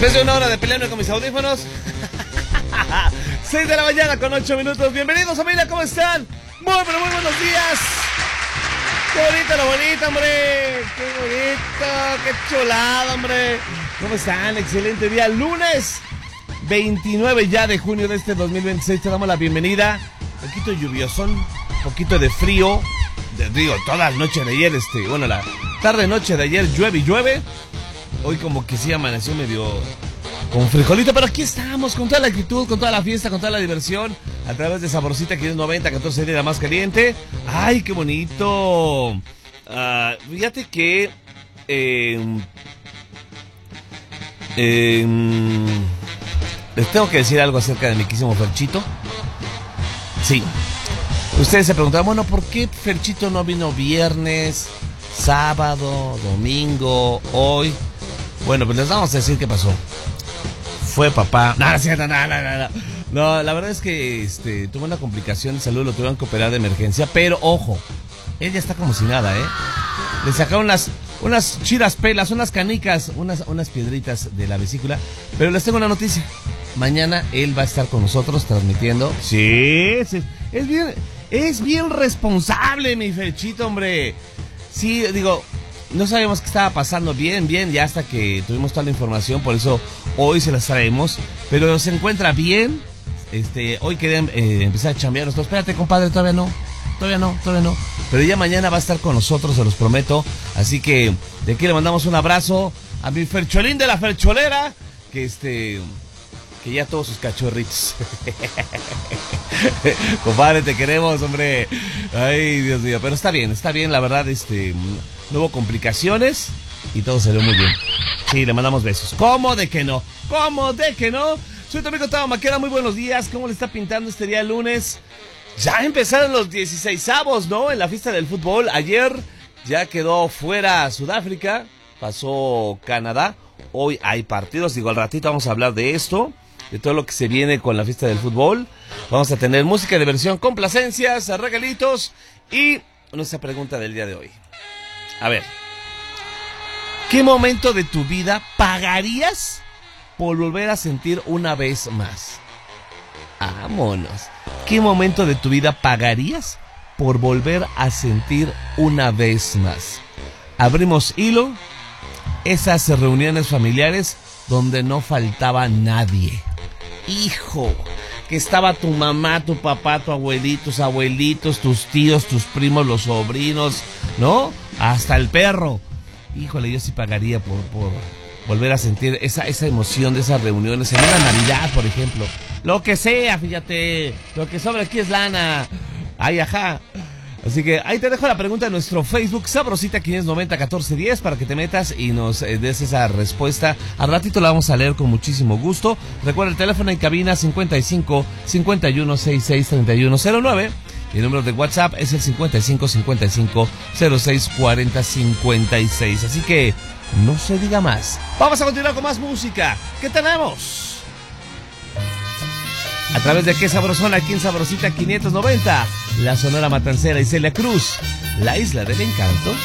Después de una hora de pelearme con mis audífonos. 6 de la mañana con 8 minutos. Bienvenidos, familia, ¿cómo están? Muy buenos días. Qué bonita la bonita, hombre. Qué bonito, qué chulada, hombre. ¿Cómo están? Excelente día. Lunes 29 ya de junio de este 2026. Te damos la bienvenida. Un poquito lluviosón, un poquito de frío. Digo, toda la noche de ayer, bueno, la tarde-noche de ayer llueve. Hoy como que sí amaneció medio con frijolito, pero aquí estamos con toda la actitud, con toda la fiesta, con toda la diversión, a través de Sabrosita 590, 14 días más caliente. ¡Ay, qué bonito! Fíjate que les tengo que decir algo acerca de mi quísimo Ferchito. Sí. Ustedes se preguntaban, bueno, ¿por qué Ferchito no vino viernes, sábado, domingo, hoy? Bueno, pues les vamos a decir qué pasó. Fue papá. No, la verdad es que tuvo una complicación de salud, lo tuvieron que operar de emergencia, pero ojo, él ya está como si nada, ¿eh? Le sacaron unas chiras pelas, unas canicas, unas piedritas de la vesícula, pero les tengo una noticia. Mañana él va a estar con nosotros transmitiendo. Sí, es bien responsable, mi Ferchito, hombre. Sí, digo, no sabíamos qué estaba pasando bien, ya hasta que tuvimos toda la información, por eso hoy se las traemos, pero se encuentra bien. Hoy quería empezar a chambear. Espérate, compadre, todavía no, pero ya mañana va a estar con nosotros, se los prometo. Así que de aquí le mandamos un abrazo a mi Fercholín de la Fercholera, que ya todos sus cachorritos. Compadre, te queremos, hombre. Ay, Dios mío, pero está bien, la verdad, no hubo complicaciones y todo salió muy bien. Sí, le mandamos besos. ¿Cómo de que no? Soy tu amigo Tavo Maqueda, muy buenos días. ¿Cómo le está pintando este día lunes? Ya empezaron los 16avos, ¿no? En la fiesta del fútbol. Ayer ya quedó fuera Sudáfrica, pasó Canadá. Hoy hay partidos, digo, al ratito vamos a hablar de esto, de todo lo que se viene con la fiesta del fútbol. Vamos a tener música, diversión, complacencias, regalitos y nuestra pregunta del día de hoy. A ver, ¿qué momento de tu vida pagarías por volver a sentir una vez más? Vámonos. ¿Qué momento de tu vida pagarías por volver a sentir una vez más? Abrimos hilo. Esas reuniones familiares donde no faltaba nadie. Hijo, que estaba tu mamá, tu papá, tu abuelito, tus abuelitos, tus tíos, tus primos, los sobrinos, ¿no? Hasta el perro. Híjole, yo sí pagaría por volver a sentir esa emoción de esas reuniones en una Navidad, por ejemplo. Lo que sea, fíjate, lo que sobra aquí es lana. Ay, ajá. Así que ahí te dejo la pregunta en nuestro Facebook, Sabrosita 590 1410, para que te metas y nos des esa respuesta. Al ratito la vamos a leer con muchísimo gusto. Recuerda el teléfono en cabina 55 51 66 3109. Y el número de WhatsApp es el 55 55 06 40 56. Así que no se diga más. Vamos a continuar con más música. ¿Qué tenemos? A través de Qué Sabrosona, aquí en Sabrosita 590, la Sonora Matancera y Celia Cruz, la Isla del Encanto.